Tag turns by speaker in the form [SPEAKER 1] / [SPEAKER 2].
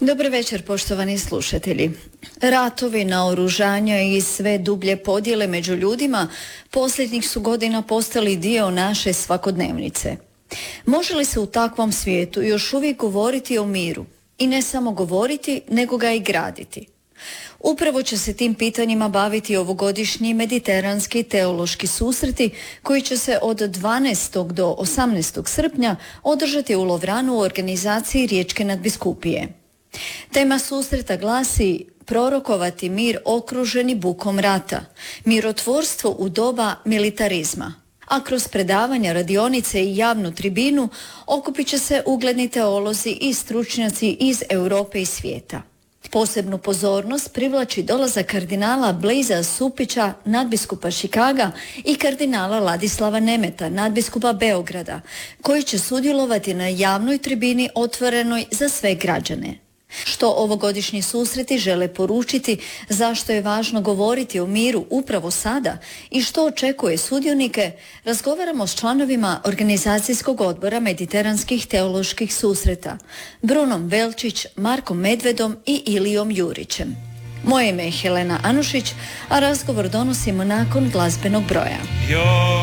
[SPEAKER 1] Dobar večer, poštovani slušatelji. Ratovi, naoružanja i sve dublje podjele među ljudima posljednjih su godina postali dio naše svakodnevnice. Može li se u takvom svijetu još uvijek govoriti o miru? I ne samo govoriti, nego ga i graditi. Upravo će se tim pitanjima baviti ovogodišnji mediteranski teološki susreti koji će se od 12. do 18. srpnja održati u Lovranu u organizaciji Riječke nadbiskupije. Tema susreta glasi prorokovati mir okruženi bukom rata, mirotvorstvo u doba militarizma. A kroz predavanja, radionice i javnu tribinu okupit će se ugledni teolozi i stručnjaci iz Europe i svijeta. Posebnu pozornost privlači dolazak kardinala Blaisa Supića, nadbiskupa Chicaga, i kardinala Ladislava Nemeta, nadbiskupa Beograda, koji će sudjelovati na javnoj tribini otvorenoj za sve građane. Što ovogodišnji susreti žele poručiti, zašto je važno govoriti o miru upravo sada i što očekuje sudionike, razgovaramo s članovima organizacijskog odbora mediteranskih teoloških susreta, Brunom Velčić, Markom Medvedom i Ilijom Jurićem. Moje ime je Helena Anušić, a razgovor donosimo nakon glazbenog broja.